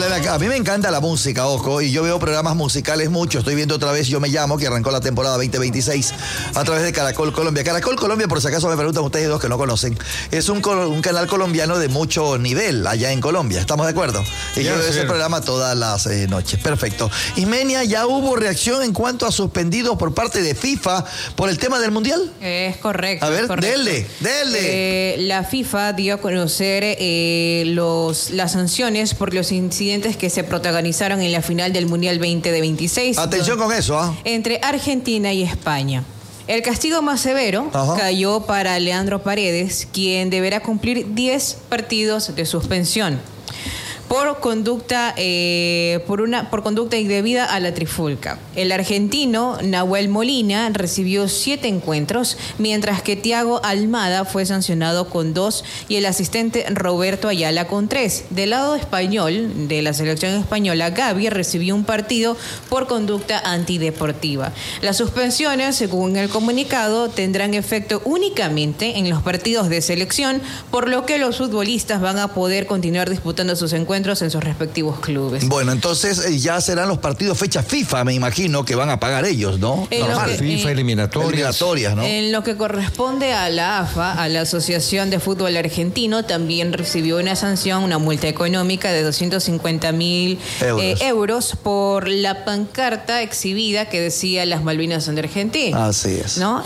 Ahora, a mí me encanta la música, ojo, y yo veo programas musicales mucho. Estoy viendo otra vez Yo Me Llamo, que arrancó la temporada 2026 a través de Caracol Colombia. Caracol Colombia, por si acaso me preguntan ustedes dos que no conocen, es un canal colombiano de mucho nivel allá en Colombia. ¿Estamos de acuerdo? Y yo veo ese programa todas las noches. Perfecto. Ismenia, ¿ya hubo reacción en cuanto a suspendidos por parte de FIFA por el tema del Mundial? Es correcto. A ver, correcto. dele. La FIFA dio a conocer las sanciones por los incidentes que se protagonizaron en la final del Mundial 2026. Atención con eso, ¿ah? Entre Argentina y España. El castigo más severo cayó para Leandro Paredes, quien deberá cumplir 10 partidos de suspensión por conducta indebida a la trifulca. El argentino Nahuel Molina recibió 7 encuentros, mientras que Thiago Almada fue sancionado con 2 y el asistente Roberto Ayala con 3. Del lado español, de la selección española, Gavi recibió un partido por conducta antideportiva. Las suspensiones, según el comunicado, tendrán efecto únicamente en los partidos de selección, por lo que los futbolistas van a poder continuar disputando sus encuentros en sus respectivos clubes. Bueno, entonces ya serán los partidos fecha FIFA, me imagino, que van a pagar ellos, ¿no? FIFA, eliminatorias, ¿no? En lo que corresponde a la AFA, a la Asociación de Fútbol Argentino, también recibió una sanción, una multa económica de 250.000 euros por la pancarta exhibida que decía las Malvinas son de Argentina. Así es. ¿No?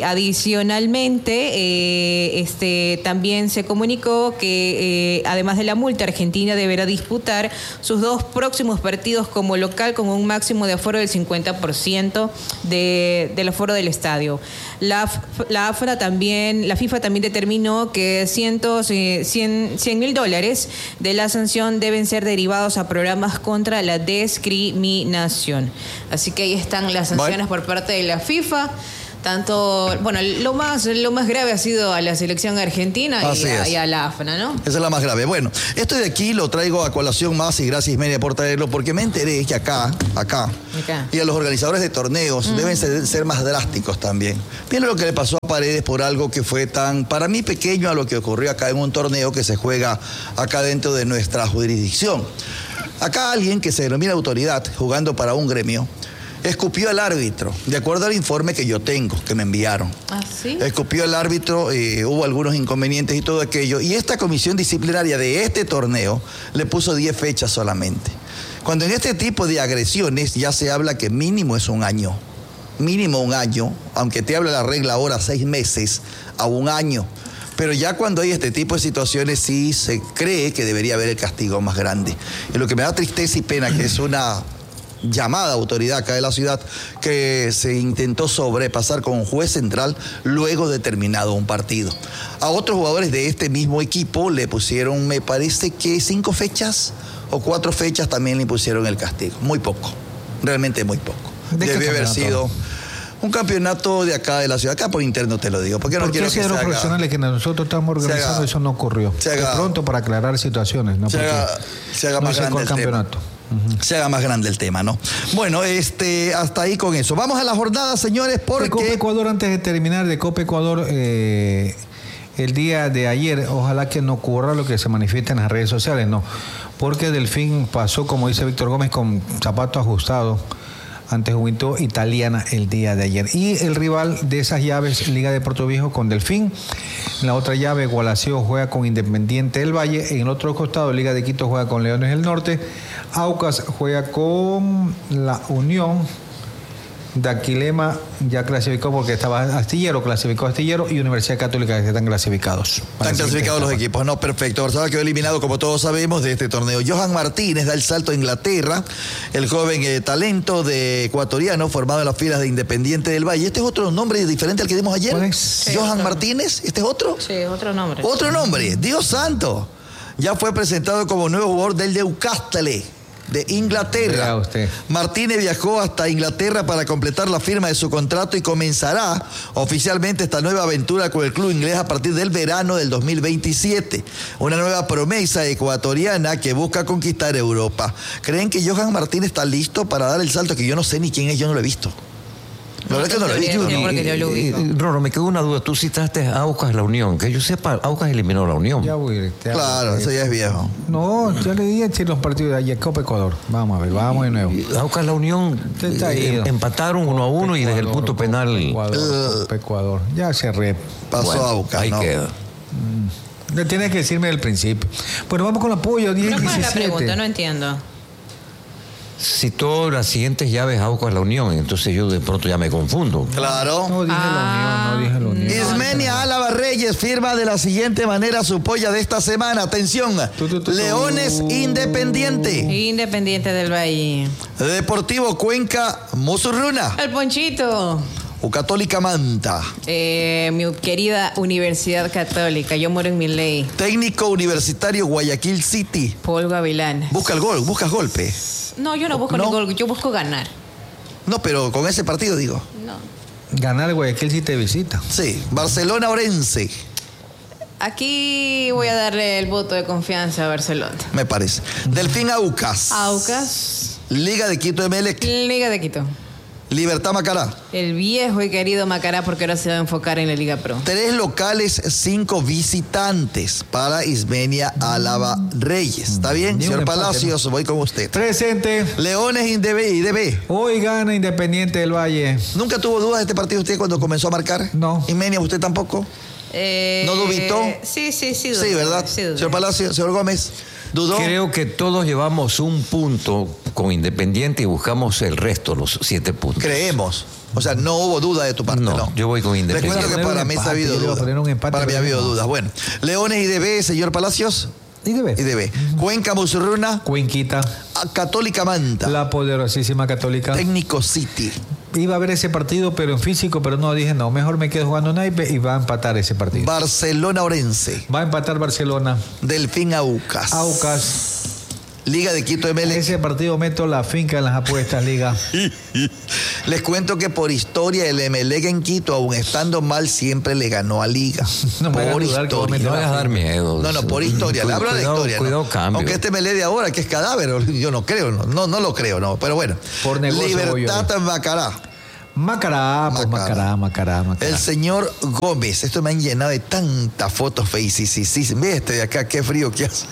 Adicionalmente, también se comunicó que además de la multa, Argentina deberá disputar sus 2 próximos partidos como local con un máximo de aforo del 50% del aforo del estadio. La FIFA también determinó que $100,000 de la sanción deben ser derivados a programas contra la discriminación. Así que ahí están las sanciones por parte de la FIFA. Lo más grave ha sido a la selección argentina y a la AFNA, ¿no? Esa es la más grave. Bueno, esto de aquí lo traigo a colación más y gracias Ismenia por traerlo, porque me enteré que acá, y a los organizadores de torneos deben ser más drásticos también. Miren lo que le pasó a Paredes por algo que fue tan, para mí, pequeño a lo que ocurrió acá en un torneo que se juega acá dentro de nuestra jurisdicción. Acá alguien que se denomina autoridad, jugando para un gremio, escupió al árbitro, de acuerdo al informe que yo tengo, que me enviaron. ¿Ah, sí? Escupió al árbitro, hubo algunos inconvenientes y todo aquello. Y esta comisión disciplinaria de este torneo le puso 10 fechas solamente. Cuando en este tipo de agresiones ya se habla que mínimo es un año. Mínimo un año, aunque te habla la regla ahora 6 meses a un año. Pero ya cuando hay este tipo de situaciones sí se cree que debería haber el castigo más grande. Y lo que me da tristeza y pena que es una llamada autoridad acá de la ciudad que se intentó sobrepasar con un juez central luego de terminado un partido. A otros jugadores de este mismo equipo le pusieron, me parece que 5 fechas o 4 fechas también le pusieron el castigo. Muy poco, realmente muy poco. Debe haber sido un campeonato de acá de la ciudad, acá por interno te lo digo, porque no quiero que se haga, profesionales que nosotros estamos organizando, eso no ocurrió. De pronto para aclarar situaciones, ¿no? Se haga más grande el campeonato. Se haga más grande el tema, ¿no? Bueno, hasta ahí con eso. Vamos a la jornada, señores, porque... De Copa Ecuador, antes de terminar, de Copa Ecuador, el día de ayer, ojalá que no ocurra lo que se manifiesta en las redes sociales, ¿no? Porque Delfín pasó, como dice Víctor Gómez, con zapato ajustado ante Juventud Italiana el día de ayer. Y el rival de esas llaves, Liga de Puerto Viejo con Delfín. En la otra llave, Gualaceo juega con Independiente del Valle. En el otro costado, Liga de Quito juega con Leones del Norte. Aucas juega con la Unión. Daquilema ya clasificó porque estaba Astillero, clasificó Astillero, y Universidad Católica que están clasificados. Están clasificados los equipos, no, perfecto. Barcelona quedó eliminado, como todos sabemos, de este torneo. Johan Martínez da el salto a Inglaterra, el joven talento de ecuatoriano formado en las filas de Independiente del Valle. Este es otro nombre diferente al que dimos ayer. Sí, Johan Martínez, ¿este es otro? Sí, otro nombre. Otro nombre, Dios santo. Ya fue presentado como nuevo jugador del Newcastle de Inglaterra. Martínez viajó hasta Inglaterra para completar la firma de su contrato y comenzará oficialmente esta nueva aventura con el club inglés a partir del verano del 2027. Una nueva promesa ecuatoriana que busca conquistar Europa. ¿Creen que Johan Martínez está listo para dar el salto? Que yo no sé ni quién es, yo no lo he visto. La verdad que no lo he visto. Porque yo lo ubico. Roro, me quedó una duda. Tú citaste a Aucas La Unión. Que yo sepa, Aucas eliminó La Unión. Ya voy. Claro, eso ya es viejo. No, yo le dije si los partidos de ayer, Copa Ecuador. Vamos a ver, vamos de nuevo. Aucas La Unión empataron 1-1 y desde el punto penal. Copa Ecuador. Ya cerré. Pasó Bueno, a Aucas, ahí ¿no? queda. Tienes que decirme del principio. Bueno, vamos con el apoyo. 10 No, ¿cuál es la 17. pregunta? No entiendo. Citó las siguientes llaves Aucas La Unión, entonces yo de pronto ya me confundo. Claro. No dije la Unión, no dije la Unión. Ismenia Álava Reyes firma de la siguiente manera su polla de esta semana. Atención. Leones Independiente. Independiente del Valle. Deportivo Cuenca Musurruna. El Ponchito. O Católica Manta. Mi querida Universidad Católica. Yo muero en mi ley. Técnico Universitario Guayaquil City. Paul Gavilán. Busca el gol, buscas golpe. No, yo no busco No. ni gol, yo busco ganar. No, pero con ese partido digo. No. Ganar Guayaquil si te visita. Sí. Barcelona Orense, Aquí voy a darle el voto de confianza a Barcelona. me parece. Delfín Aucas. Aucas. Liga de Quito Emelec. Liga de Quito. Libertad Macará. El viejo y querido Macará, porque ahora se va a enfocar en la Liga Pro. 3 locales, 5 visitantes para Ismenia Álava Reyes. ¿Está bien? Ni un Señor empate, Palacios, voy con usted. Presente. Leones IDB. Hoy gana Independiente del Valle. ¿Nunca tuvo dudas de este partido usted cuando comenzó a marcar? No. Ismenia, ¿usted tampoco? ¿No dubitó? Sí, dudé. Sí, ¿verdad? Sí, dudé. Señor Palacios, señor Gómez, ¿dudó? Creo que todos llevamos un punto con Independiente y buscamos el resto, los 7 puntos. Creemos. O sea, no hubo duda de tu parte, ¿no? No, yo voy con Les Independiente. cuento que Poner para un mí se ha empate, habido yo le voy a dudas. poner un empate, Para mí ha pero habido no. dudas. Bueno, Leones IDB, señor Palacios. IDB. Cuenca Musurruna, Cuenquita. Católica Manta. La poderosísima Católica. Técnico City. Iba a ver ese partido, pero en físico, pero no, dije no, mejor me quedo jugando naipe y va a empatar ese partido. Barcelona Orense. Va a empatar Barcelona. Delfín Aucas. Aucas. Liga de Quito Emelec. Ese partido meto la finca en las apuestas, Liga. Les cuento que por historia el Emelec en Quito, aun estando mal, siempre le ganó a Liga. No me hagas por dudar que vos historia. No vayas a dar miedo. No, por historia. Le hablo de Cuidado, historia. ¿no? Cuidado, cambio. Aunque este Emelec de ahora, que es cadáver, yo no creo. No lo creo, no. Pero bueno. Por negocio voy yo. Libertad Macará. Macará, pues Macará. El señor Gómez. Esto me han llenado de tantas fotos feas. Sí. Ve este de acá, qué frío que hace.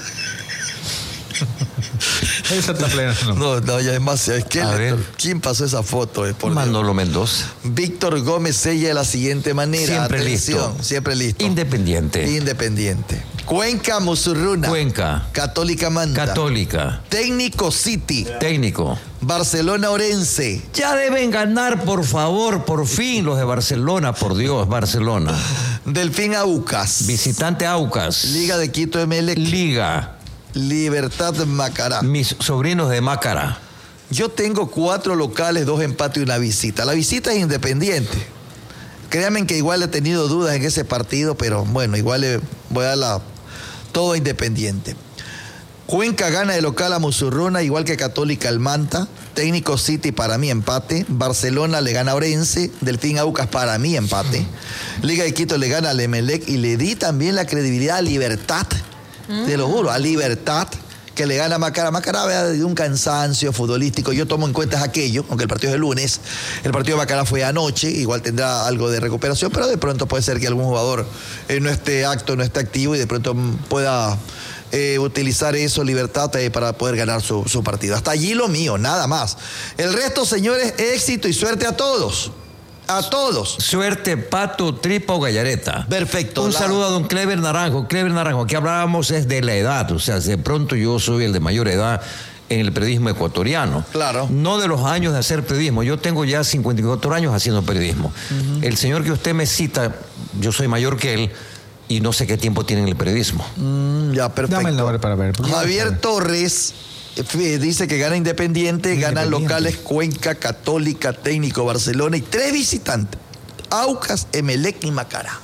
Esa está plena. No. No, ya es más. A ver. ¿Quién pasó esa foto? Por Dios. Manolo Mendoza. Víctor Gómez sella de la siguiente manera. Siempre Atención, listo. Siempre listo. Independiente. Cuenca Musurruna. Cuenca. Católica Manta. Católica. Técnico City. Técnico. Barcelona Orense. Ya deben ganar, por favor, por fin los de Barcelona, por Dios, Barcelona. Delfín Aucas. Visitante Aucas. Liga de Quito Emelec. Liga. Libertad Macará. Mis sobrinos de Mácara. Yo tengo 4 locales, 2 empates y una visita. La visita es Independiente. Créanme que igual he tenido dudas en ese partido, pero bueno, igual le voy a dar todo Independiente. Cuenca gana de local a Musurruna, igual que Católica al Manta. Técnico City para mí empate. Barcelona le gana a Orense. Delfín Aucas para mí empate. Liga de Quito le gana al Emelec y le di también la credibilidad a Libertad. Te lo juro, a Libertad, que le gana a Macará. Macará vea de un cansancio futbolístico. Yo tomo en cuenta aquello, aunque el partido es el lunes. El partido de Macará fue anoche, igual tendrá algo de recuperación, pero de pronto puede ser que algún jugador no esté activo y de pronto pueda utilizar eso, Libertad, para poder ganar su partido. Hasta allí lo mío, nada más. El resto, señores, éxito y suerte a todos. A todos. Suerte, Pato, Tripa o Gallareta. Perfecto. Un saludo a don Clever Naranjo. Clever Naranjo, aquí hablábamos es de la edad. O sea, de pronto yo soy el de mayor edad en el periodismo ecuatoriano. Claro. No de los años de hacer periodismo. Yo tengo ya 54 años haciendo periodismo. El señor que usted me cita, yo soy mayor que él y no sé qué tiempo tiene en el periodismo. Ya, perfecto. Dame el nombre para ver. Javier Torres dice que gana Independiente, ganan locales Cuenca, Católica, Técnico Barcelona y 3 visitantes. Aucas, Emelec y Macará.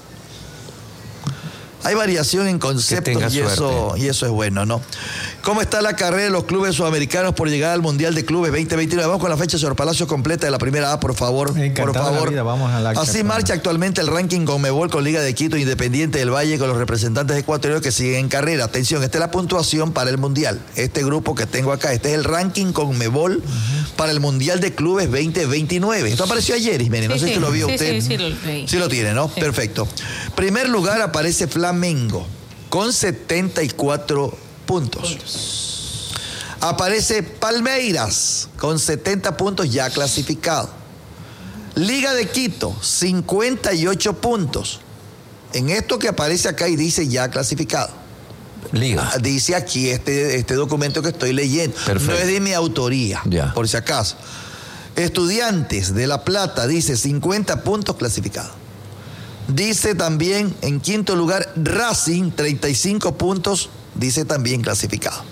Hay variación en conceptos y eso es bueno, ¿no? ¿Cómo está la carrera de los clubes sudamericanos por llegar al Mundial de Clubes 2029? Vamos con la fecha, señor Palacio, completa de la primera A, por favor. Encantado por favor. la vida, vamos a la Así marcha actualmente el ranking Conmebol con Liga de Quito, Independiente del Valle, con los representantes ecuatorianos que siguen en carrera. Atención, esta es la puntuación para el Mundial. Este grupo que tengo acá, este es el ranking Conmebol para el Mundial de Clubes 2029. Esto apareció ayer, Ismene, no sé si lo vio usted. Sí, lo leí. Sí lo tiene, ¿no? Sí. Perfecto. Primer lugar aparece Flamengo con 74 puntos. Aparece Palmeiras con 70 puntos ya clasificado. Liga de Quito, 58 puntos. En esto que aparece acá y dice ya clasificado. Liga. Dice aquí este documento que estoy leyendo. Perfecto. No es de mi autoría, ya, por si acaso. Estudiantes de La Plata, dice 50 puntos clasificados. Dice también en quinto lugar Racing, 35 puntos, dice también clasificado.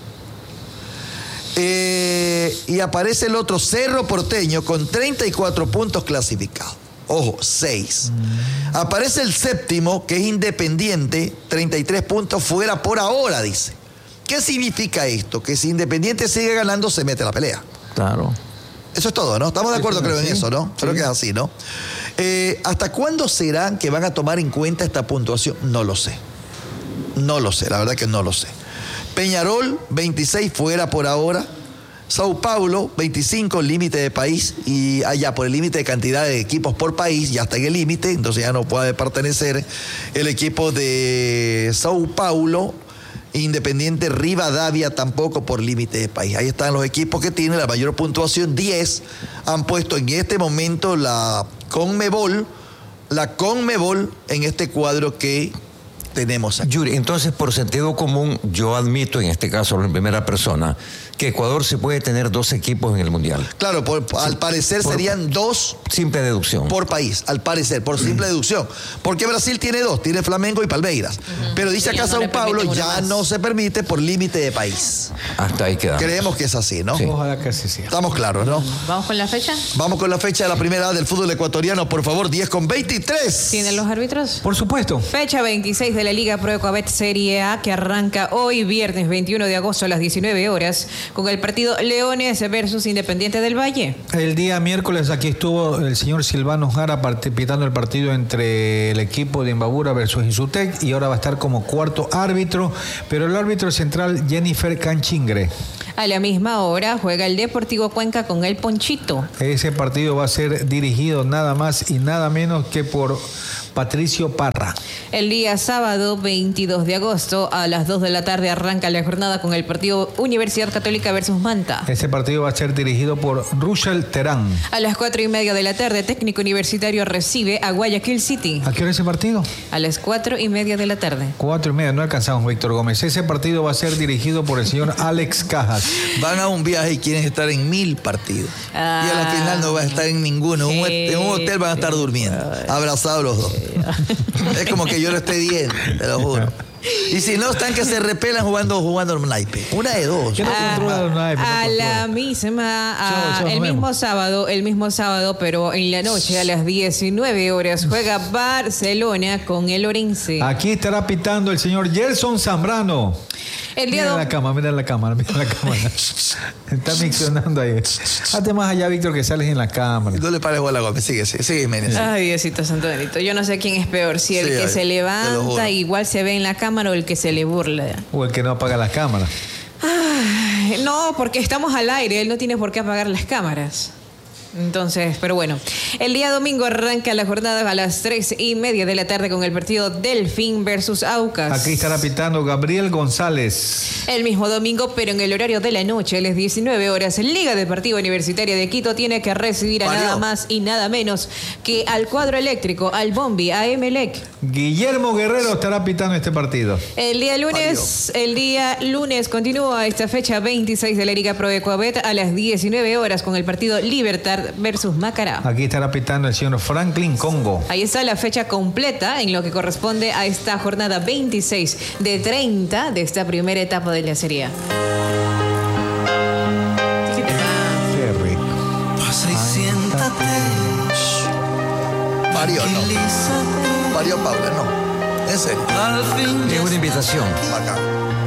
Y aparece el otro Cerro Porteño con 34 puntos clasificados. Ojo, 6. Aparece el séptimo, que es Independiente, 33 puntos fuera por ahora, dice. ¿Qué significa esto? Que si Independiente sigue ganando, se mete a la pelea. Claro. Eso es todo, ¿no? Estamos de acuerdo, creo, en eso, ¿no? Creo que es así, ¿no? ¿Hasta cuándo será que van a tomar en cuenta esta puntuación? No lo sé. No lo sé, la verdad que no lo sé. Peñarol, 26 fuera por ahora. Sao Paulo, 25, límite de país, y allá por el límite de cantidad de equipos por país, ya está en el límite, entonces ya no puede pertenecer el equipo de Sao Paulo. Independiente Rivadavia tampoco por límite de país. Ahí están los equipos que tienen la mayor puntuación, 10. Han puesto en este momento la Conmebol en este cuadro que tenemos aquí. Yuri, entonces por sentido común, yo admito en este caso en primera persona que Ecuador se puede tener 2 equipos en el Mundial. Claro, al parecer serían 2. Simple deducción. Por país, al parecer, por simple deducción. Porque Brasil tiene 2, tiene Flamengo y Palmeiras. Pero dice acá Sao Paulo, ya no se permite por límite de país. Hasta ahí quedamos. Creemos que es así, ¿no? Sí. Ojalá que así sea. Estamos claros, ¿no? ¿Vamos con la fecha? Vamos con la fecha de la primera edad del fútbol ecuatoriano, por favor, 10:23. ¿Tienen los árbitros? Por supuesto. Fecha 26 de la Liga Pro Ecuabet Serie A, que arranca hoy, viernes 21 de agosto a las 19 horas, con el partido Leones versus Independiente del Valle. El día miércoles aquí estuvo el señor Silvano Jara pitando el partido entre el equipo de Imbabura versus Insutec, y ahora va a estar como cuarto árbitro, pero el árbitro central Jennifer Canchingre. A la misma hora juega el Deportivo Cuenca con el Ponchito. Ese partido va a ser dirigido nada más y nada menos que por Patricio Parra. El día sábado 22 de agosto a las 2 de la tarde arranca la jornada con el partido Universidad Católica versus Manta. Ese partido va a ser dirigido por Russell Terán. A las 4:30 de la tarde, Técnico Universitario recibe a Guayaquil City. ¿A qué hora ese partido? A las 4:30 de la tarde. 4:30, no alcanzamos, Víctor Gómez. Ese partido va a ser dirigido por el señor Alex Cajas. Van a un viaje y quieren estar en 1000 partidos. Y a la final no van a estar en ninguno. En un hotel van a estar durmiendo, abrazados los dos. Es como que yo lo esté viendo, te lo juro. Y si no, están que se repelan jugando el naipe. Una de dos. Yo no controlo el naipe, A la misma, el mismo sábado, pero en la noche a las 19 horas juega Barcelona con el Orense. Aquí estará pitando el señor Gerson Zambrano. Mira la cámara. Está miccionando ahí. Hazte más allá, Víctor, que sales en la cámara. No le pares bola, Gómez. Sigue, Menes. Ay, Diosito Santo Benito. Yo no sé quién es peor, si el que se levanta igual se ve en la cámara o el que se le burla. O el que no apaga las cámaras. Ay, no, porque estamos al aire. Él no tiene por qué apagar las cámaras. Entonces, pero bueno, el día domingo arranca la jornada a las 3:30 de la tarde con el partido Delfín versus Aucas. Aquí estará pitando Gabriel González. El mismo domingo, pero en el horario de la noche, a las 19 horas, Liga Deportiva Universitaria de Quito tiene que recibir a nada más y nada menos que al cuadro eléctrico, al Bombi, a Emelec. Guillermo Guerrero estará pitando este partido. El día lunes continúa esta fecha 26 de la Liga Pro Ecuabet a las 19 horas con el partido Libertad versus Macará. Aquí estará pitando el señor Franklin Congo. Ahí está la fecha completa en lo que corresponde a esta jornada 26 de 30 de esta primera etapa de la Serie A. Qué rico. Pasa y siéntate. Parió, no. Parió Paula, no. En serio. Al fin Es una invitación. Acá.